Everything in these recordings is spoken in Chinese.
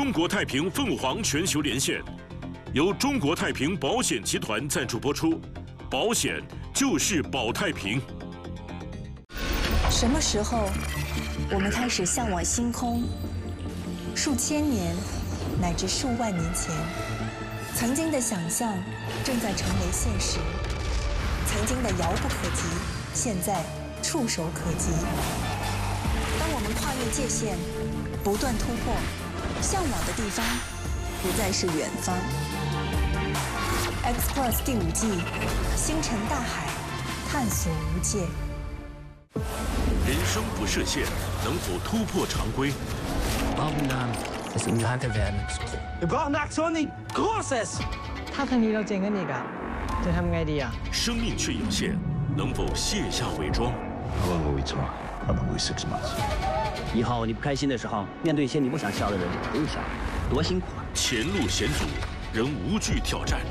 中国太平凤凰全球连线，由中国太平保险集团赞助播出。保险就是保太平。 什么时候，我们开始向往星空？数千年，乃至数万年前，曾经的想象正在成为现实，曾经的遥不可及，现在触手可及。当我们跨越界限，不断突破，向往的地方不再是远方。X Plus 第5季，星辰大海，探索无界。 人生不设限，能否突破常规？ is lahat events. Barnaksoni crosses ถ้าครั้งนี้เราเจงกันอีกอะจะทำไงดีอะ生命却有限，能否卸下伪装？ How long will we talk? Probably 6 months. 以后你不开心的时候，面对一些你不想笑的人，不用笑，多辛苦啊！ 前路险阻，仍无惧挑战。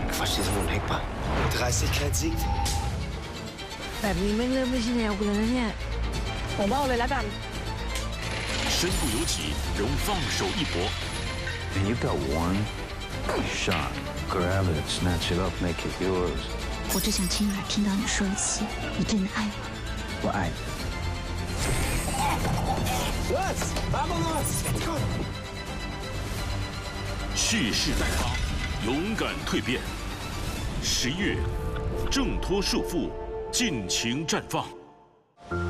แบบนี้ไม่เริ่มไม่ใช่แนวกูแล้วนะเนี่ยผมเอาเลยแล้วกัน身不由己，仍放手一搏。 And you've got one shot. Grab it, snatch it up, make it yours. 我只想亲耳听到你说一次，你真的爱我。 我爱你。 蓄势待发，勇敢蜕变。11月，挣脱束缚，尽情绽放。